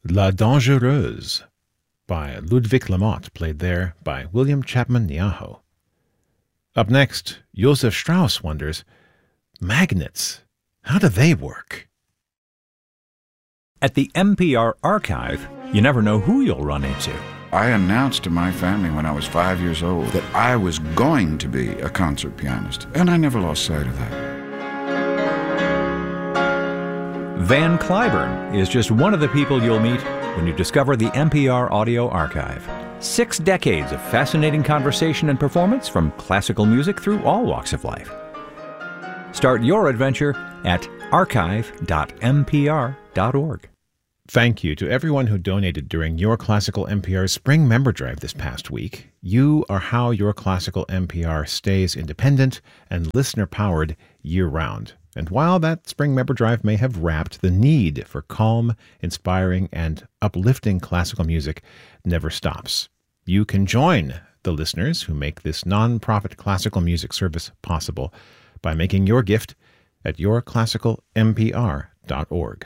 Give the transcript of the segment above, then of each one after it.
La Dangereuse by Ludwig Lamotte, played there by William Chapman Niaho. Up next, Josef Strauss wonders, magnets, how do they work? At the NPR Archive, you never know who you'll run into. I announced to my family when I was 5 years old that I was going to be a concert pianist, and I never lost sight of that. Van Cliburn is just one of the people you'll meet when you discover the NPR Audio Archive. 6 decades of fascinating conversation and performance from classical music through all walks of life. Start your adventure at archive.npr.org. Thank you to everyone who donated during Your Classical NPR Spring Member Drive this past week. You are how Your Classical NPR stays independent and listener-powered year-round. And while that Spring Member Drive may have wrapped, the need for calm, inspiring, and uplifting classical music never stops. You can join the listeners who make this non-profit classical music service possible by making your gift at yourclassicalnpr.org.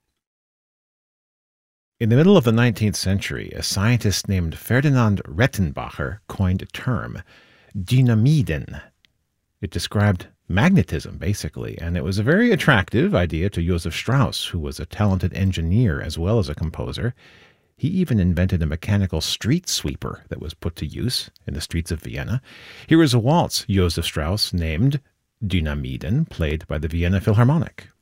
In the middle of the 19th century, a scientist named Ferdinand Rettenbacher coined a term, Dynamiden. It described magnetism, basically, and it was a very attractive idea to Josef Strauss, who was a talented engineer as well as a composer. He even invented a mechanical street sweeper that was put to use in the streets of Vienna. Here is a waltz Josef Strauss named Dynamiden, played by the Vienna Philharmonic.